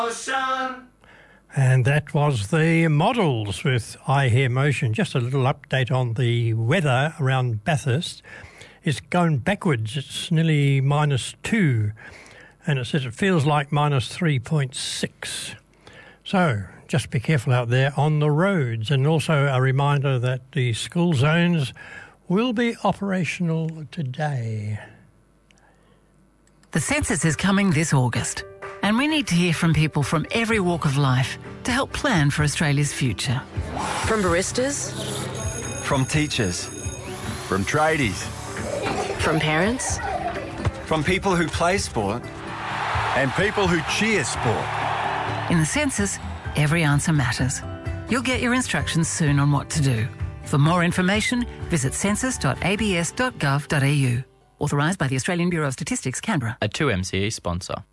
And that was the Models with I Hear Motion. Just a little update on the weather around Bathurst. It's going backwards. It's nearly -2. And it says it feels like -3.6. So just be careful out there on the roads. And also a reminder that the school zones will be operational today. The census is coming this August, and we need to hear from people from every walk of life to help plan for Australia's future. From baristas, From teachers. From tradies. from parents, From people who play sport. And people who cheer sport. In the census, every answer matters. You'll get your instructions soon on what to do. For more information, visit census.abs.gov.au. Authorised by the Australian Bureau of Statistics, Canberra. A 2MCE sponsor.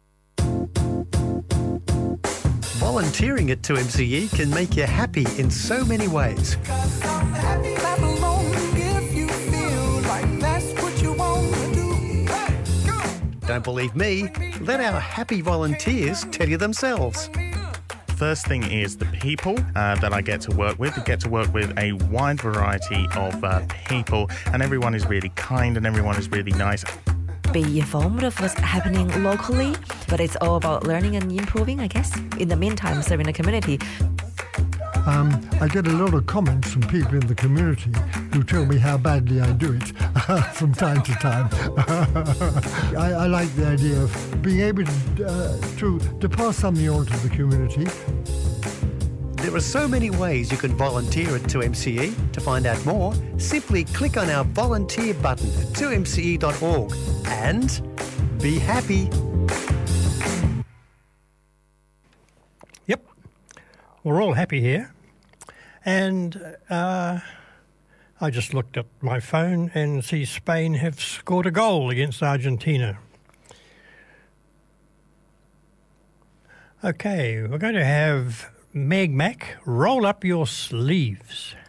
Volunteering at 2MCE can make you happy in so many ways. Don't believe me? Let our happy volunteers tell you themselves. First thing is the people that I get to work with. I get to work with a wide variety of people, and everyone is really kind and everyone is really nice. Be informed of what's happening locally, but it's all about learning and improving, I guess. In the meantime, serving the community. I get a lot of comments from people in the community who tell me how badly I do it from time to time. I like the idea of being able to pass something on to the community. There are so many ways you can volunteer at 2MCE. To find out more, simply click on our volunteer button at 2mce.org and be happy. Yep, we're all happy here. And I just looked at my phone and see Spain have scored a goal against Argentina. Okay, we're going to have Meg Mac roll up your sleeves.